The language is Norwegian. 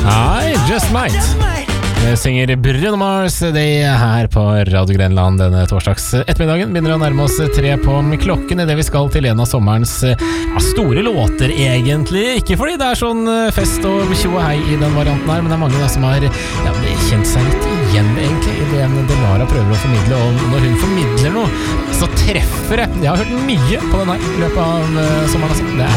I just might. Jeg synger Bruno Mars, det her på Radio Grenland denne torsdags ettermiddagen. Begynner å nærme oss 3 på klokken i det vi skal til en av sommerens store låter egentlig. Ikke fordi det sånn fest og tjo og hei i den varianten her, men det mange da som har kjent seg litt igjen egentlig i det Delara prøver å formidle. Og når hun formidler noe, så treffer det. Jeg har hørt mye på den her i løpet av sommeren. Altså. Det